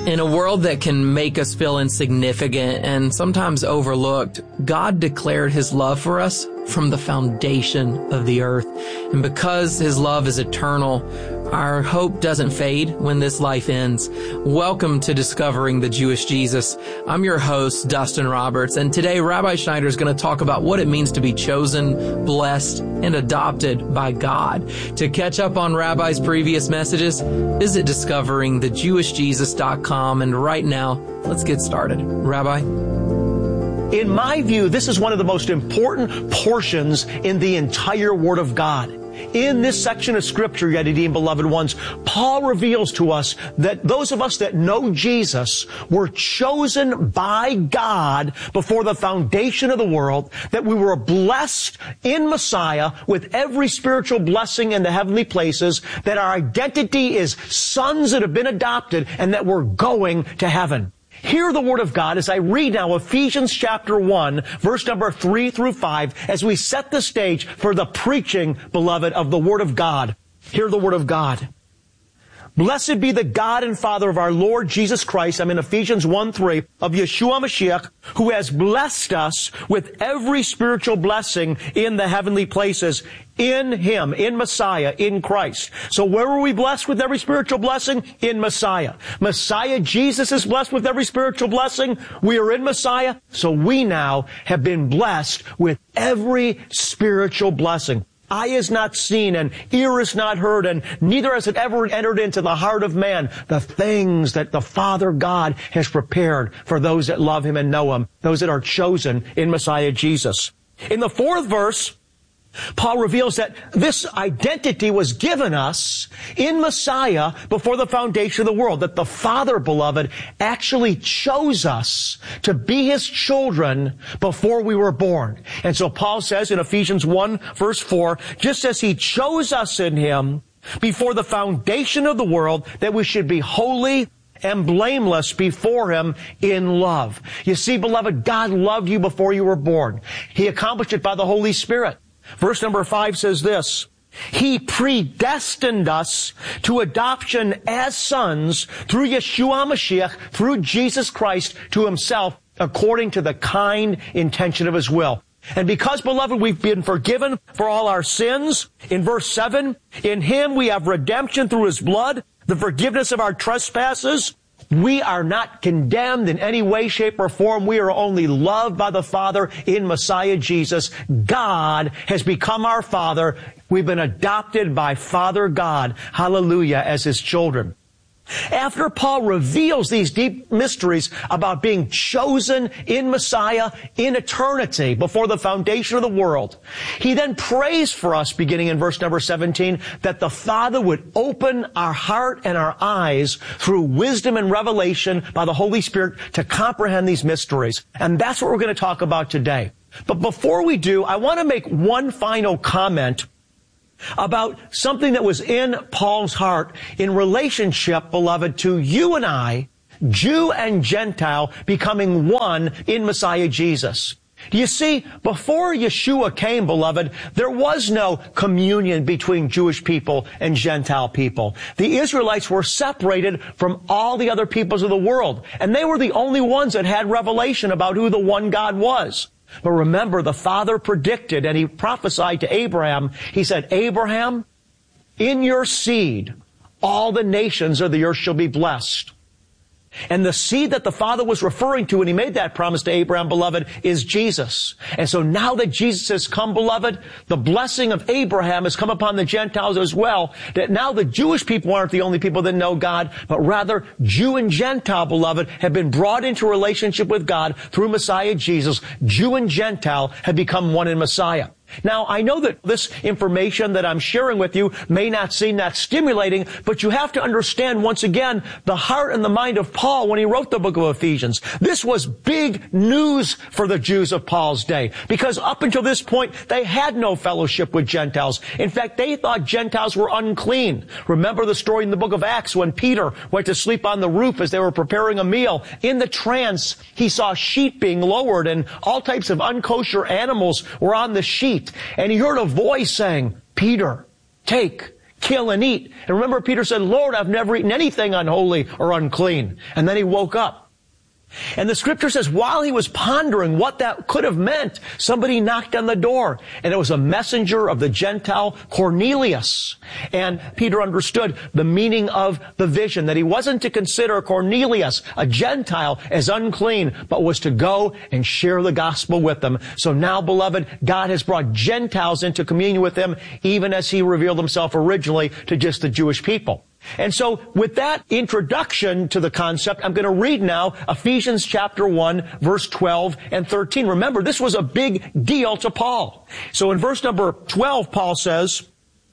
In a world that can make us feel insignificant and sometimes overlooked, God declared His love for us from the foundation of the earth. And because His love is eternal, our hope doesn't fade when this life ends. Welcome to Discovering the Jewish Jesus. I'm your host, Dustin Roberts, and today Rabbi Schneider is going to talk about what it means to be chosen, blessed, and adopted by God. To catch up on Rabbi's previous messages, visit discoveringthejewishjesus.com, and right now, let's get started. Rabbi? In my view, this is one of the most important portions in the entire Word of God. In this section of Scripture, Yedidim, beloved ones, Paul reveals to us that those of us that know Jesus were chosen by God before the foundation of the world, that we were blessed in Messiah with every spiritual blessing in the heavenly places, that our identity is sons that have been adopted, and that we're going to heaven. Hear the Word of God as I read now Ephesians chapter 1, verse number 3 through 5, as we set the stage for the preaching, beloved, of the Word of God. Hear the Word of God. Blessed be the God and Father of our Lord Jesus Christ, I'm in Ephesians 1:3, of Yeshua Mashiach, who has blessed us with every spiritual blessing in the heavenly places, in Him, in Messiah, in Christ. So where were we blessed with every spiritual blessing? In Messiah. Messiah, Jesus is blessed with every spiritual blessing. We are in Messiah, so we now have been blessed with every spiritual blessing. Eye is not seen, and ear is not heard, and neither has it ever entered into the heart of man the things that the Father God has prepared for those that love Him and know Him, those that are chosen in Messiah Jesus. In the 4th verse, Paul reveals that this identity was given us in Messiah before the foundation of the world, that the Father, beloved, actually chose us to be His children before we were born. And so Paul says in Ephesians 1, verse 4, just as He chose us in Him before the foundation of the world, that we should be holy and blameless before Him in love. You see, beloved, God loved you before you were born. He accomplished it by the Holy Spirit. Verse number 5 says this, He predestined us to adoption as sons through Yeshua Mashiach, through Jesus Christ to Himself, according to the kind intention of His will. And because, beloved, we've been forgiven for all our sins, in verse 7, in Him we have redemption through His blood, the forgiveness of our trespasses. We are not condemned in any way, shape, or form. We are only loved by the Father in Messiah Jesus. God has become our Father. We've been adopted by Father God, hallelujah, as His children. After Paul reveals these deep mysteries about being chosen in Messiah in eternity before the foundation of the world, he then prays for us, beginning in verse number 17, that the Father would open our heart and our eyes through wisdom and revelation by the Holy Spirit to comprehend these mysteries. And that's what we're going to talk about today. But before we do, I want to make one final comment about something that was in Paul's heart in relationship, beloved, to you and I, Jew and Gentile, becoming one in Messiah Jesus. Do you see, before Yeshua came, beloved, there was no communion between Jewish people and Gentile people. The Israelites were separated from all the other peoples of the world, and they were the only ones that had revelation about who the one God was. But remember, the Father predicted and He prophesied to Abraham. He said, Abraham, in your seed, all the nations of the earth shall be blessed. And the seed that the Father was referring to when He made that promise to Abraham, beloved, is Jesus. And so now that Jesus has come, beloved, the blessing of Abraham has come upon the Gentiles as well, that now the Jewish people aren't the only people that know God, but rather Jew and Gentile, beloved, have been brought into a relationship with God through Messiah Jesus. Jew and Gentile have become one in Messiah. Now, I know that this information that I'm sharing with you may not seem that stimulating, but you have to understand, once again, the heart and the mind of Paul when he wrote the book of Ephesians. This was big news for the Jews of Paul's day, because up until this point, they had no fellowship with Gentiles. In fact, they thought Gentiles were unclean. Remember the story in the book of Acts when Peter went to sleep on the roof as they were preparing a meal. In the trance, he saw sheep being lowered, and all types of unkosher animals were on the sheet. And he heard a voice saying, Peter, take kill and eat. And remember, Peter said, Lord, I've never eaten anything unholy or unclean. And then he woke up. And the scripture says, while he was pondering what that could have meant, somebody knocked on the door. And it was a messenger of the Gentile Cornelius. And Peter understood the meaning of the vision, that he wasn't to consider Cornelius, a Gentile, as unclean, but was to go and share the gospel with them. So now, beloved, God has brought Gentiles into communion with him, even as he revealed himself originally to just the Jewish people. And so with that introduction to the concept, I'm going to read now Ephesians chapter 1, verse 12 and 13. Remember, this was a big deal to Paul. So in verse number 12, Paul says,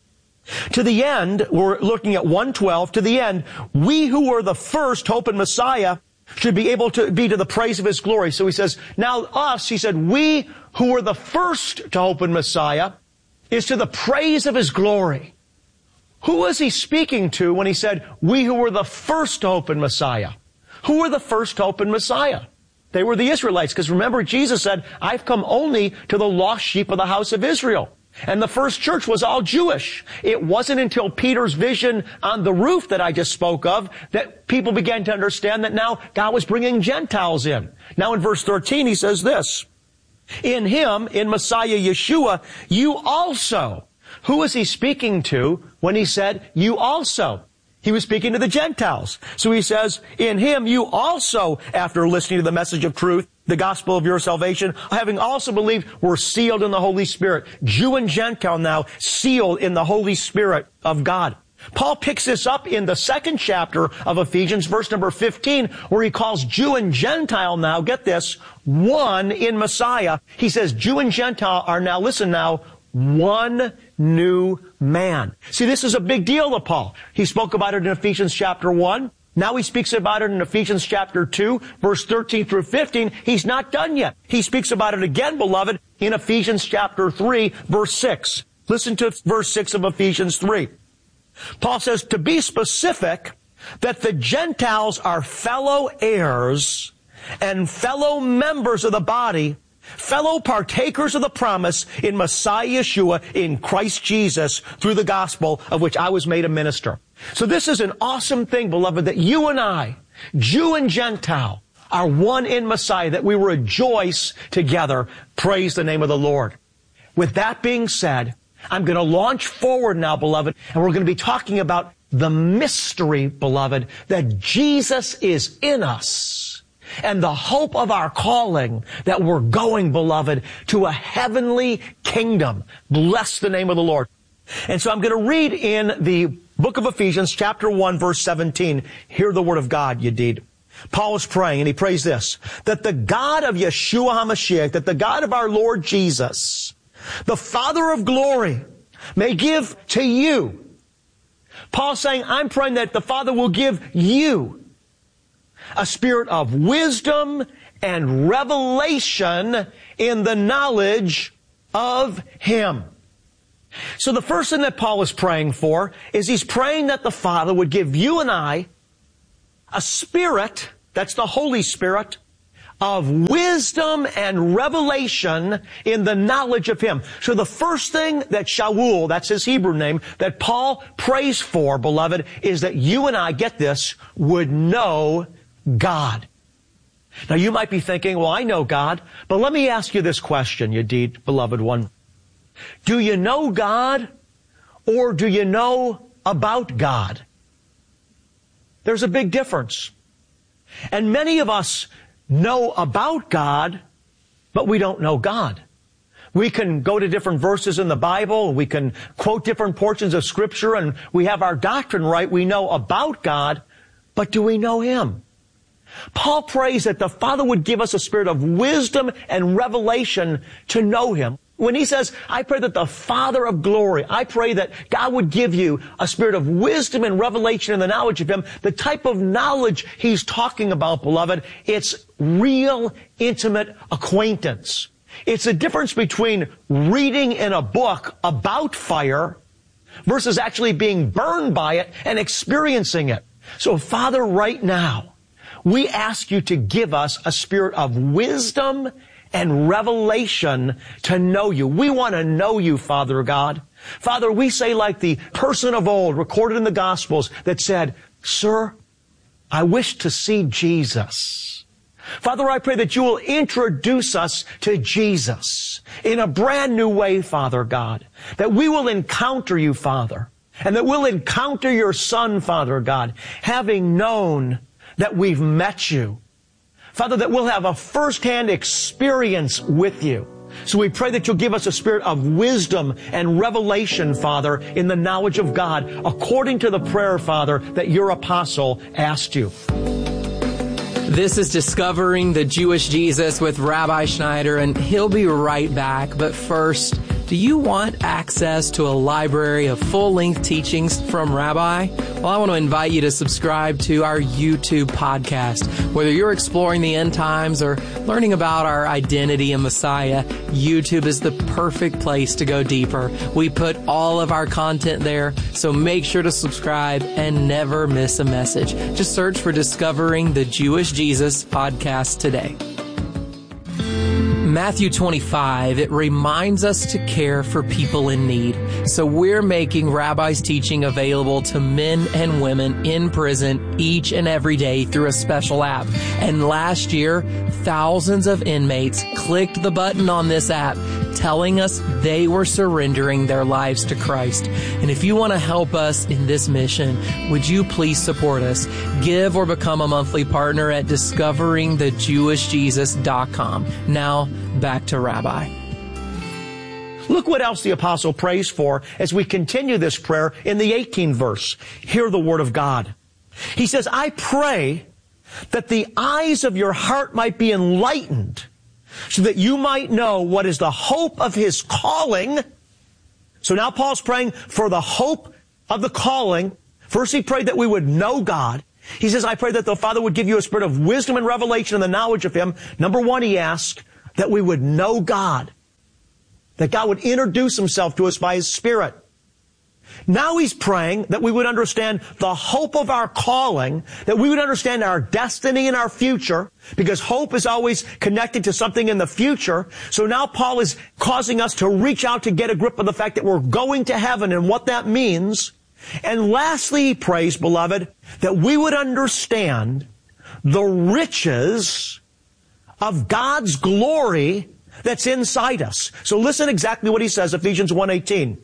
to the end, we're looking at 1:12, to the end, we who were the first hope in Messiah should be able to be to the praise of his glory. So he says, now us, he said, we who were the first to hope in Messiah is to the praise of his glory. Who was he speaking to when he said, we who were the first to hope in Messiah? Who were the first to hope in Messiah? They were the Israelites, because remember, Jesus said, I've come only to the lost sheep of the house of Israel. And the first church was all Jewish. It wasn't until Peter's vision on the roof that I just spoke of that people began to understand that now God was bringing Gentiles in. Now in verse 13, he says this, in him, in Messiah Yeshua, you also. Who is he speaking to when he said, you also? He was speaking to the Gentiles. So he says, in him you also, after listening to the message of truth, the gospel of your salvation, having also believed, were sealed in the Holy Spirit. Jew and Gentile now sealed in the Holy Spirit of God. Paul picks this up in the second chapter of Ephesians, verse number 15, where he calls Jew and Gentile now, get this, one in Messiah. He says Jew and Gentile are now, listen now, one new man. See, this is a big deal to Paul. He spoke about it in Ephesians chapter 1. Now he speaks about it in Ephesians chapter 2, verse 13 through 15. He's not done yet. He speaks about it again, beloved, in Ephesians chapter 3, verse 6. Listen to verse 6 of Ephesians 3. Paul says, to be specific, that the Gentiles are fellow heirs and fellow members of the body, fellow partakers of the promise in Messiah Yeshua, in Christ Jesus, through the gospel of which I was made a minister. So this is an awesome thing, beloved, that you and I, Jew and Gentile, are one in Messiah, that we rejoice together. Praise the name of the Lord. With that being said, I'm going to launch forward now, beloved, and we're going to be talking about the mystery, beloved, that Jesus is in us. And the hope of our calling, that we're going, beloved, to a heavenly kingdom. Bless the name of the Lord. And so I'm going to read in the book of Ephesians, chapter 1, verse 17. Hear the word of God, Yedid. Paul is praying, and he prays this, that the God of Yeshua HaMashiach, that the God of our Lord Jesus, the Father of glory, may give to you. Paul's saying, I'm praying that the Father will give you a spirit of wisdom and revelation in the knowledge of Him. So the first thing that Paul is praying for is he's praying that the Father would give you and I a spirit, that's the Holy Spirit, of wisdom and revelation in the knowledge of Him. So the first thing that Shaul, that's his Hebrew name, that Paul prays for, beloved, is that you and I, get this, would know God. Now you might be thinking, well, I know God, but let me ask you this question, Yedid, beloved one. Do you know God, or do you know about God? There's a big difference. And many of us know about God, but we don't know God. We can go to different verses in the Bible, we can quote different portions of Scripture, and we have our doctrine right. We know about God, but do we know Him? Paul prays that the Father would give us a spirit of wisdom and revelation to know Him. When he says, I pray that the Father of glory, I pray that God would give you a spirit of wisdom and revelation in the knowledge of Him, the type of knowledge he's talking about, beloved, it's real, intimate acquaintance. It's the difference between reading in a book about fire versus actually being burned by it and experiencing it. So, Father, right now, we ask you to give us a spirit of wisdom and revelation to know you. We want to know you, Father God. Father, we say like the person of old recorded in the Gospels that said, "Sir, I wish to see Jesus." Father, I pray that you will introduce us to Jesus in a brand new way, Father God, that we will encounter you, Father, and that we'll encounter your Son, Father God, having known that we've met you. Father, that we'll have a firsthand experience with you. So we pray that you'll give us a spirit of wisdom and revelation, Father, in the knowledge of God, according to the prayer, Father, that your apostle asked you. This is Discovering the Jewish Jesus with Rabbi Schneider, and he'll be right back. But first, do you want access to a library of full-length teachings from Rabbi? Well, I want to invite you to subscribe to our YouTube podcast. Whether you're exploring the end times or learning about our identity in Messiah, YouTube is the perfect place to go deeper. We put all of our content there, so make sure to subscribe and never miss a message. Just search for Discovering the Jewish Jesus podcast today. Matthew 25, it reminds us to care for people in need. So we're making Rabbi's teaching available to men and women in prison each and every day through a special app. And last year, thousands of inmates clicked the button on this app telling us they were surrendering their lives to Christ. And if you want to help us in this mission, would you please support us? Give or become a monthly partner at discoveringthejewishjesus.com. Now, back to Rabbi. Look what else the apostle prays for as we continue this prayer in the 18th verse. Hear the word of God. He says, "I pray that the eyes of your heart might be enlightened, so that you might know what is the hope of his calling." So now Paul's praying for the hope of the calling. First he prayed that we would know God. He says, "I pray that the Father would give you a spirit of wisdom and revelation and the knowledge of him." Number one, he asked that we would know God, that God would introduce himself to us by his Spirit. Now he's praying that we would understand the hope of our calling, that we would understand our destiny and our future, because hope is always connected to something in the future. So now Paul is causing us to reach out to get a grip of the fact that we're going to heaven and what that means. And lastly, he prays, beloved, that we would understand the riches of God's glory that's inside us. So listen exactly what he says, Ephesians 1:18.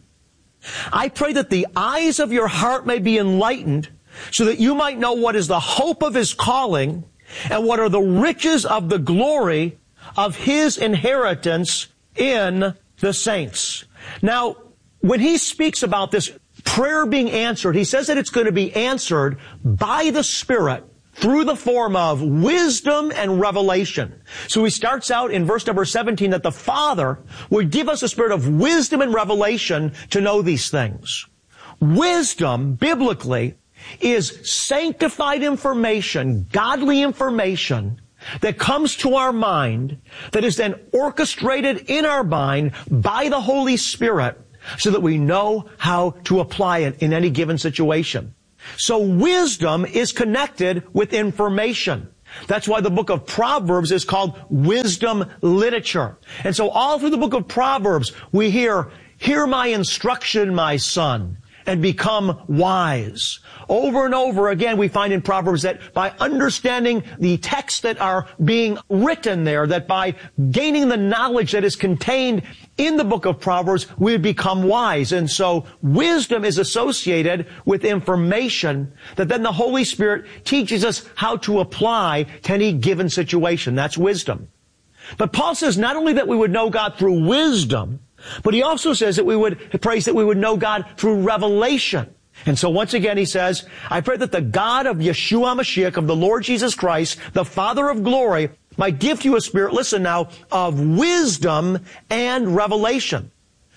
"I pray that the eyes of your heart may be enlightened, so that you might know what is the hope of his calling, and what are the riches of the glory of his inheritance in the saints." Now, when he speaks about this prayer being answered, he says that it's going to be answered by the Spirit through the form of wisdom and revelation. So he starts out in verse number 17 that the Father would give us a spirit of wisdom and revelation to know these things. Wisdom, biblically, is sanctified information, godly information that comes to our mind, that is then orchestrated in our mind by the Holy Spirit so that we know how to apply it in any given situation. So wisdom is connected with information. That's why the book of Proverbs is called wisdom literature. And so all through the book of Proverbs, we hear my instruction, my son, and become wise. Over and over again, we find in Proverbs that by understanding the texts that are being written there, that by gaining the knowledge that is contained in the book of Proverbs, we become wise. And so wisdom is associated with information that then the Holy Spirit teaches us how to apply to any given situation. That's wisdom. But Paul says not only that we would know God through wisdom, but he also says that he prays that we would know God through revelation. And so once again he says, "I pray that the God of Yeshua Mashiach, of the Lord Jesus Christ, the Father of glory, might give to you a spirit," listen now, "of wisdom and revelation."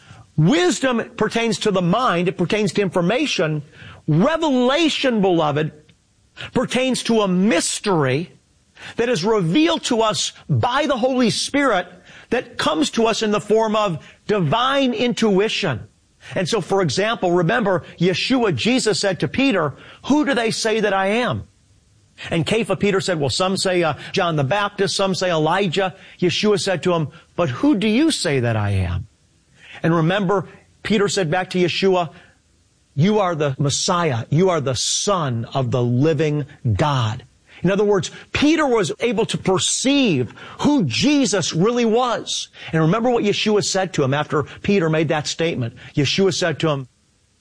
Wisdom pertains to the mind. It pertains to information. Revelation, beloved, pertains to a mystery that is revealed to us by the Holy Spirit that comes to us in the form of divine intuition. And so, for example, remember, Yeshua, Jesus said to Peter, "Who do they say that I am?" And Kepha, Peter said, "Well, some say John the Baptist, some say Elijah." Yeshua said to him, "But who do you say that I am?" And remember, Peter said back to Yeshua, you are the Messiah. You are the Son of the living God. In other words, Peter was able to perceive who Jesus really was. And remember what Yeshua said to him after Peter made that statement. Yeshua said to him,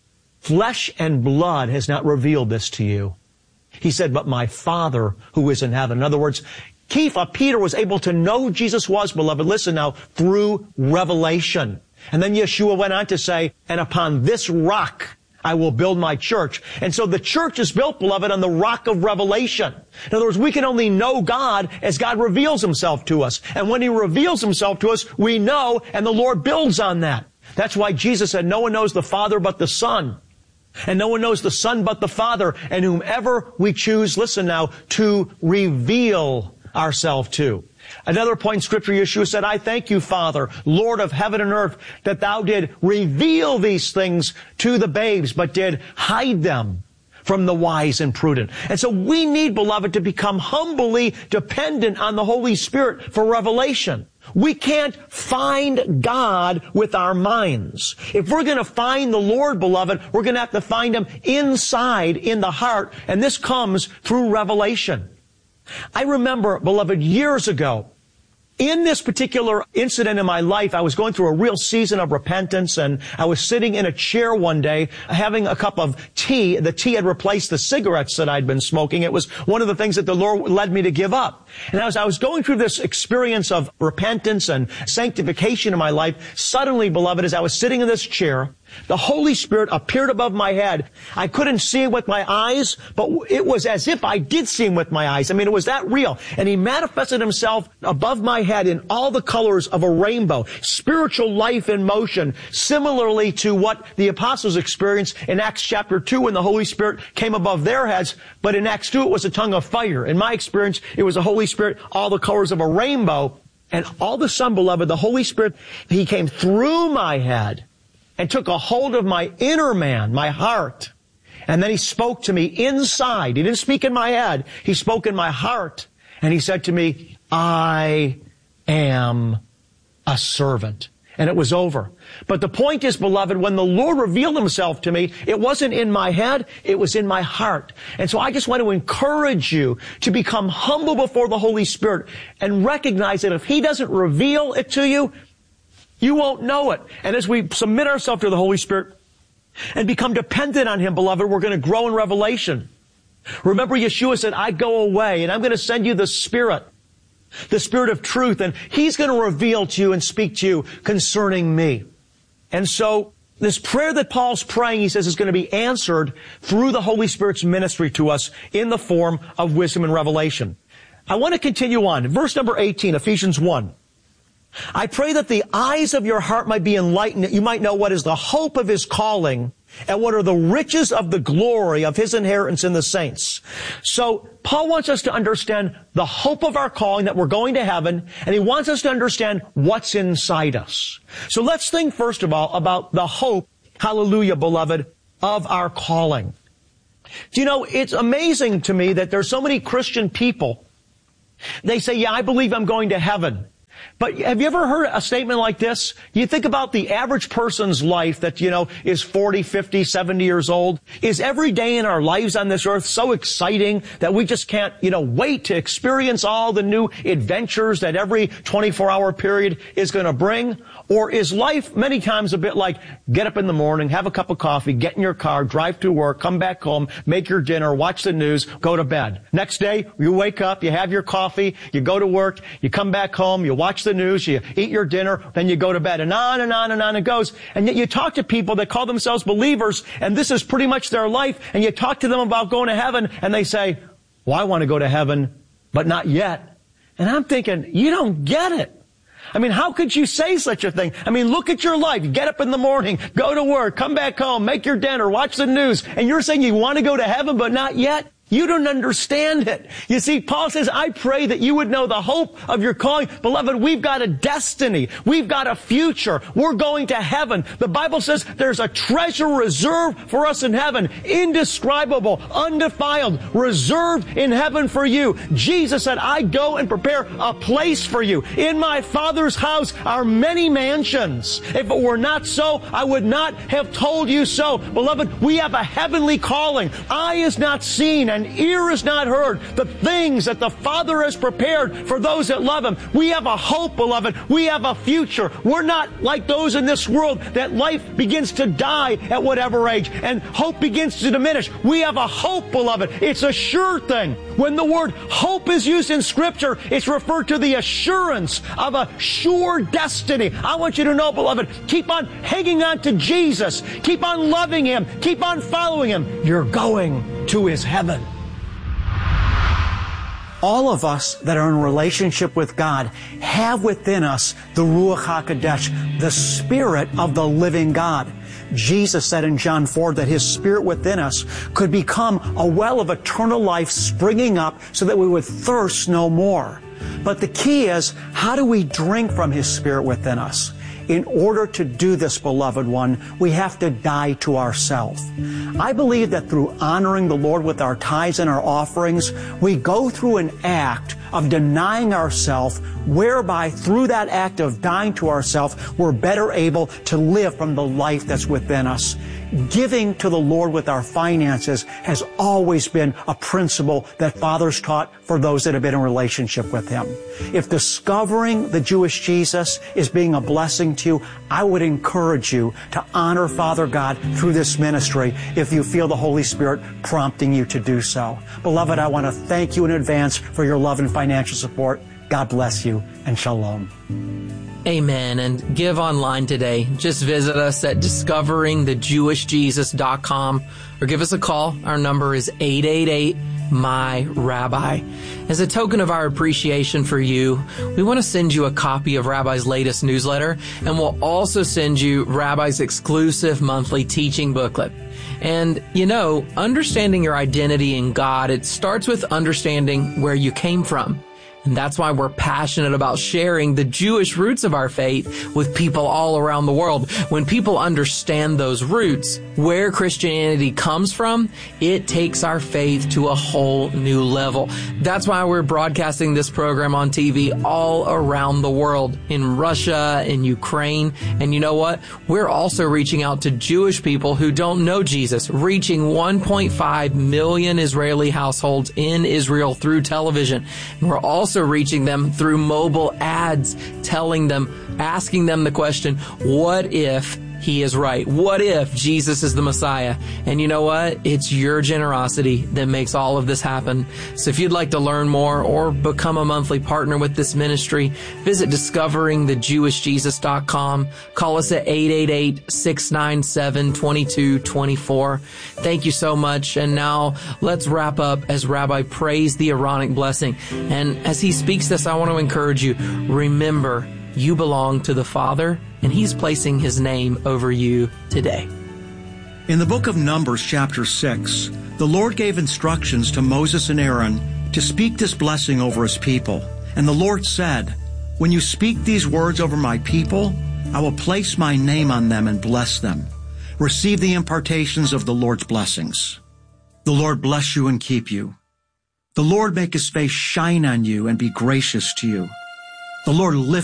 flesh and blood has not revealed this to you. He said, but my Father who is in heaven. In other words, Peter was able to know who Jesus was, beloved, listen now, through revelation. And then Yeshua went on to say, and upon this rock I will build my church. And so the church is built, beloved, on the rock of revelation. In other words, we can only know God as God reveals himself to us. And when he reveals himself to us, we know, and the Lord builds on that. That's why Jesus said, no one knows the Father but the Son. And no one knows the Son but the Father. And whomever we choose, listen now, to reveal ourselves to. Another point in Scripture, Yeshua said, I thank you, Father, Lord of heaven and earth, that thou did reveal these things to the babes, but did hide them from the wise and prudent. And so we need, beloved, to become humbly dependent on the Holy Spirit for revelation. We can't find God with our minds. If we're going to find the Lord, beloved, we're going to have to find him inside, in the heart, and this comes through revelation. I remember, beloved, years ago, in this particular incident in my life, I was going through a real season of repentance, and I was sitting in a chair one day having a cup of tea. The tea had replaced the cigarettes that I'd been smoking. It was one of the things that the Lord led me to give up. And as I was going through this experience of repentance and sanctification in my life, suddenly, beloved, as I was sitting in this chair, the Holy Spirit appeared above my head. I couldn't see him with my eyes, but it was as if I did see him with my eyes. I mean, it was that real. And he manifested himself above my head in all the colors of a rainbow, spiritual life in motion, similarly to what the apostles experienced in Acts chapter 2 when the Holy Spirit came above their heads. But in Acts 2, it was a tongue of fire. In my experience, it was the Holy Spirit, all the colors of a rainbow. And all of a sudden, beloved, the Holy Spirit, he came through my head and took a hold of my inner man, my heart. And then he spoke to me inside. He didn't speak in my head. He spoke in my heart. And he said to me, I am a servant. And it was over. But the point is, beloved, when the Lord revealed himself to me, it wasn't in my head, it was in my heart. And so I just want to encourage you to become humble before the Holy Spirit and recognize that if he doesn't reveal it to you, you won't know it. And as we submit ourselves to the Holy Spirit and become dependent on him, beloved, we're going to grow in revelation. Remember, Yeshua said, I go away and I'm going to send you the Spirit of truth, and he's going to reveal to you and speak to you concerning me. And so this prayer that Paul's praying, he says, is going to be answered through the Holy Spirit's ministry to us in the form of wisdom and revelation. I want to continue on. Verse number 18, Ephesians 1. I pray that the eyes of your heart might be enlightened, that you might know what is the hope of his calling and what are the riches of the glory of his inheritance in the saints. So Paul wants us to understand the hope of our calling, that we're going to heaven, and he wants us to understand what's inside us. So let's think first of all about the hope, hallelujah, beloved, of our calling. Do you know, it's amazing to me that there's so many Christian people, they say, yeah, I believe I'm going to heaven. But have you ever heard a statement like this? You think about the average person's life that, is 40, 50, 70 years old. Is every day in our lives on this earth so exciting that we just can't, wait to experience all the new adventures that every 24-hour period is going to bring? Or is life many times a bit like get up in the morning, have a cup of coffee, get in your car, drive to work, come back home, make your dinner, watch the news, go to bed. Next day, you wake up, you have your coffee, you go to work, you come back home, you watch the news, you eat your dinner, then you go to bed, and on and on and on it goes. And yet you talk to people that call themselves believers, and this is pretty much their life, and you talk to them about going to heaven, and they say, well, I want to go to heaven, but not yet. And I'm thinking, you don't get it. I mean, how could you say such a thing? I mean, look at your life. Get up in the morning, go to work, come back home, make your dinner, watch the news, and you're saying you want to go to heaven, but not yet? You don't understand it. You see, Paul says, I pray that you would know the hope of your calling. Beloved, we've got a destiny. We've got a future. We're going to heaven. The Bible says there's a treasure reserved for us in heaven, indescribable, undefiled, reserved in heaven for you. Jesus said, I go and prepare a place for you. In my Father's house are many mansions. If it were not so, I would not have told you so. Beloved, we have a heavenly calling. Eye is not seen and ear is not heard the things that the Father has prepared for those that love Him. We have a hope, beloved. We have a future. We're not like those in this world that life begins to die at whatever age and hope begins to diminish. We have a hope, beloved. It's a sure thing. When the word hope is used in Scripture, it's referred to the assurance of a sure destiny. I want you to know, beloved, keep on hanging on to Jesus. Keep on loving Him. Keep on following Him. You're going to His heaven. All of us that are in a relationship with God have within us the Ruach HaKodesh, the Spirit of the living God. Jesus said in John 4 that His Spirit within us could become a well of eternal life springing up so that we would thirst no more. But the key is, how do we drink from His Spirit within us? In order to do this, beloved one, we have to die to ourselves. I believe that through honoring the Lord with our tithes and our offerings, we go through an act of denying ourselves, whereby through that act of dying to ourselves, we're better able to live from the life that's within us. Giving to the Lord with our finances has always been a principle that fathers taught for those that have been in a relationship with Him. If discovering the Jewish Jesus is being a blessing to you, I would encourage you to honor Father God through this ministry if you feel the Holy Spirit prompting you to do so. Beloved, I want to thank you in advance for your love and financial support. God bless you, and shalom. Amen. And give online today. Just visit us at discoveringthejewishjesus.com or give us a call. Our number is 888-MY-RABBI. As a token of our appreciation for you, we want to send you a copy of Rabbi's latest newsletter, and we'll also send you Rabbi's exclusive monthly teaching booklet. And, you know, understanding your identity in God, it starts with understanding where you came from. And that's why we're passionate about sharing the Jewish roots of our faith with people all around the world. When people understand those roots, where Christianity comes from, it takes our faith to a whole new level. That's why we're broadcasting this program on TV all around the world, in Russia, in Ukraine. And you know what? We're also reaching out to Jewish people who don't know Jesus, reaching 1.5 million Israeli households in Israel through television. And we're also reaching them through mobile ads, asking them the question, what if He is right? What if Jesus is the Messiah? And you know what? It's your generosity that makes all of this happen. So if you'd like to learn more or become a monthly partner with this ministry, visit discoveringthejewishjesus.com. Call us at 888-697-2224. Thank you so much. And now let's wrap up as Rabbi prays the Aaronic blessing. And as he speaks this, I want to encourage you, remember, you belong to the Father, and He's placing His name over you today. In the book of Numbers, chapter 6, the Lord gave instructions to Moses and Aaron to speak this blessing over His people. And the Lord said, when you speak these words over my people, I will place my name on them and bless them. Receive the impartations of the Lord's blessings. The Lord bless you and keep you. The Lord make His face shine on you and be gracious to you. The Lord lift